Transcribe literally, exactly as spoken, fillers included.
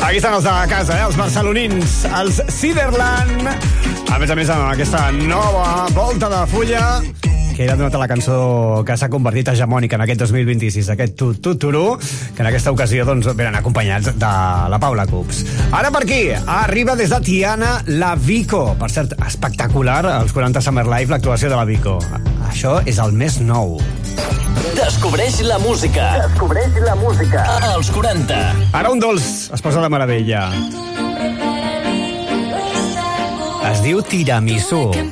Aquí estan els de casa, eh? Els barcelonins, els Ciderland. A més a més, amb aquesta nova volta de fulla, que era donat a la cançó que s'ha convertit hegemònica en aquest dos mil vint-i-sis, aquest Tututuru, que en aquesta ocasió doncs, venen acompanyats de la Paula Cups. Ara per aquí, arriba des de Tiana la Vico. Per cert, espectacular, als quaranta Summer Live, l'actuació de la Vico. Això és el més nou. Descobreix la música. Descobreix la música. Als quaranta. Ara un dolç es posa de meravella. Es diu tiramisú.